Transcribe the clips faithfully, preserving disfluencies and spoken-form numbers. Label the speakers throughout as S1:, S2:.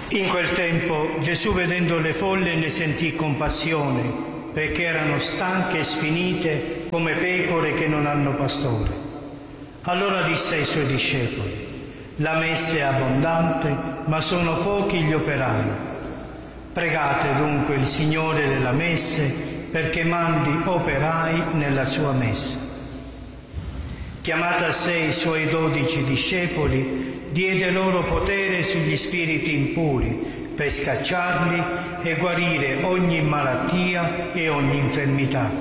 S1: In quel tempo Gesù, vedendo le folle, ne sentì compassione, perché erano stanche e sfinite come pecore che non hanno pastore. Allora disse ai suoi discepoli: la messe è abbondante, ma sono pochi gli operai. Pregate dunque il Signore della messe perché mandi operai nella sua messa. Chiamata a sé i suoi dodici discepoli, diede loro potere sugli spiriti impuri per scacciarli e guarire ogni malattia e ogni infermità.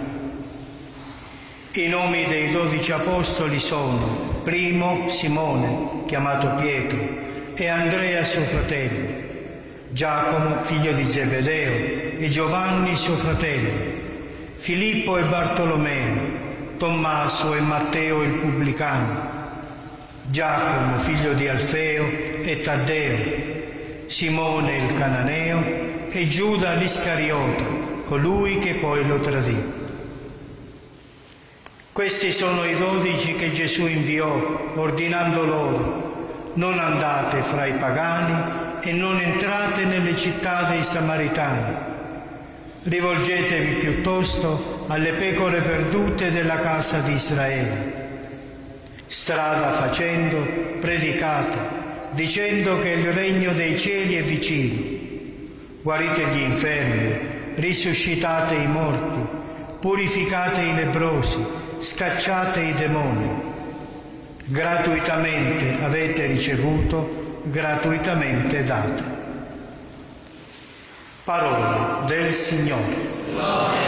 S1: I nomi dei dodici apostoli sono: primo Simone, chiamato Pietro, e Andrea suo fratello, Giacomo figlio di Zebedeo e Giovanni suo fratello, Filippo e Bartolomeo, Tommaso e Matteo il pubblicano, Giacomo figlio di Alfeo e Taddeo, Simone il cananeo e Giuda l'Iscariota, colui che poi lo tradì. Questi sono i dodici che Gesù inviò, ordinando loro: non andate fra i pagani e non entrate nelle città dei Samaritani. Rivolgetevi piuttosto alle pecore perdute della casa di Israele. Strada facendo, predicate, dicendo che il regno dei cieli è vicino. Guarite gli infermi, risuscitate i morti, purificate i lebbrosi, scacciate i demoni. Gratuitamente avete ricevuto, gratuitamente date. Parola del Signore.